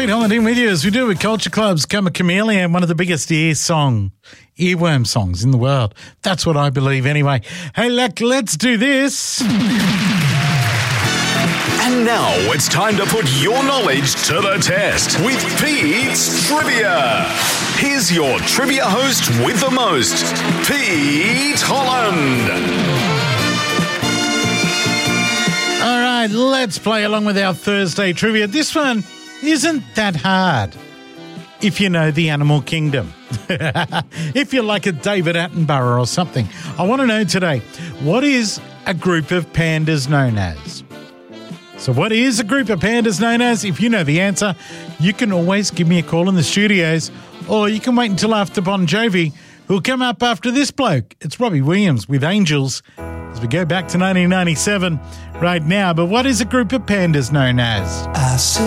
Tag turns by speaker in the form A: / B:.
A: Pete Holland with you as we do with Culture Club's Come a Chameleon, one of the biggest earworm songs in the world. That's what I believe anyway. Hey, let's do this.
B: And now it's time to put your knowledge to the test with Pete's Trivia. Here's your trivia host with the most, Pete Holland.
A: All right, let's play along with our Thursday trivia. This one isn't that hard if you know the animal kingdom. If you're like a David Attenborough or something. I want to know today, what is a group of pandas known as? So what is a group of pandas known as? If you know the answer, you can always give me a call in the studios, or you can wait until after Bon Jovi, who'll come up after this bloke. It's Robbie Williams with Angels as we go back to 1997 right now. But what is a group of pandas known as?
C: I see